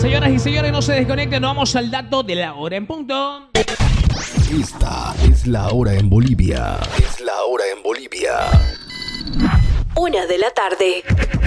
Señoras y señores, no se desconecten, nos vamos al dato de la hora en punto. Esta es la hora en Bolivia. Es la hora en Bolivia. 1 de la tarde.